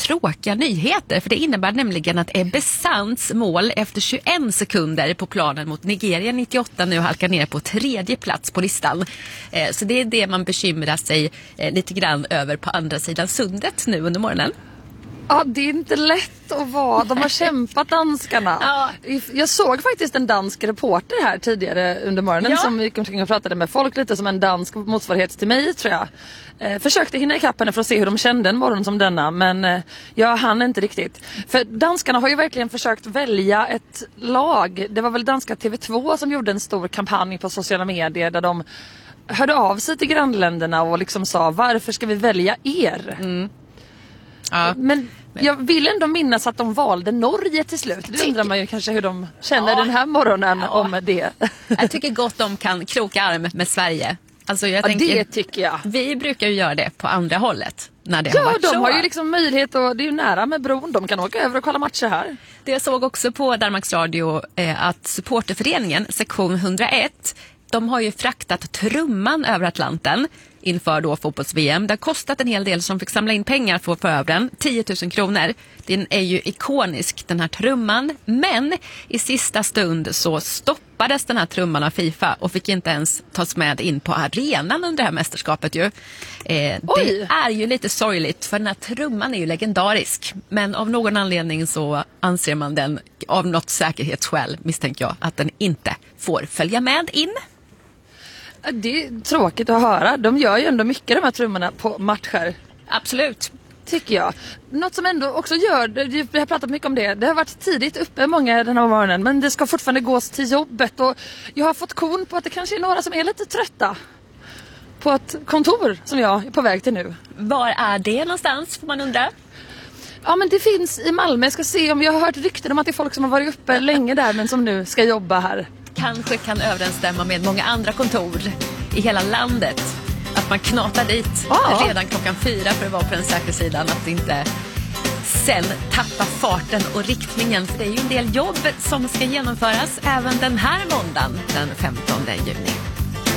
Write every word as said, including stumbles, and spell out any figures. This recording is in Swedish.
tråkiga nyheter, för det innebär nämligen att Ebbe Sands mål efter tjugoen sekunder på planen mot Nigeria nittioåtta nu halkar ner på tredje plats på listan. Eh, så det är det man bekymrar sig eh, lite grann över på andra sidan sundet nu under morgonen. Ja, det är inte lätt att vara. De har kämpat, danskarna. Ja. Jag såg faktiskt en dansk reporter här tidigare under morgonen, ja, som gick omkring och pratade med folk lite som en dansk motsvarighet till mig, tror jag. Eh, försökte hinna ikapp henne för att se hur de kände en morgon som denna, men eh, jag hann inte riktigt. För danskarna har ju verkligen försökt välja ett lag. Det var väl danska T V två som gjorde en stor kampanj på sociala medier där de hörde av sig till grannländerna och liksom sa, varför ska vi välja er? Mm. Ja. Men jag vill ändå minnas att de valde Norge till slut. Det undrar man ju kanske hur de känner, ja, den här morgonen, ja, om det. Jag tycker gott de kan kroka arm med Sverige. Alltså jag ja, tänker, det tycker jag. Vi brukar ju göra det på andra hållet. När det ja, har varit de så. har ju liksom möjlighet, och det är ju nära med bron. De kan åka över och kolla matcher här. Det jag såg också på Danmarks Radio eh, att supporterföreningen, sektion hundraett, de har ju fraktat trumman över Atlanten inför då fotbolls-V M. Det har kostat en hel del som fick samla in pengar för att få över den. tio tusen kronor. Den är ju ikonisk, den här trumman. Men i sista stund så stoppades den här trumman av FIFA och fick inte ens tas med in på arenan under det här mästerskapet ju. Eh, det är ju lite sorgligt, för den här trumman är ju legendarisk. Men av någon anledning så anser man den, av något säkerhetsskäl misstänker jag, att den inte får följa med in. Det är tråkigt att höra. De gör ju ändå mycket, de här trummorna, på matcher. Absolut. Tycker jag. Något som ändå också gör, vi har pratat mycket om det, det har varit tidigt uppe många den här morgonen, men det ska fortfarande gås till jobbet, och jag har fått kon på att det kanske är några som är lite trötta på ett kontor som jag är på väg till nu. Var är det någonstans, får man undra? Ja, men det finns i Malmö. Jag ska se om jag har hört rykten om att det är folk som har varit uppe länge där men som nu ska jobba här. Kanske kan överensstämma med många andra kontor i hela landet. Att man knatar dit ja. redan klockan fyra för att vara på den säkra sidan. Att inte sen tappa farten och riktningen. För det är ju en del jobb som ska genomföras även den här måndagen den femtonde juni.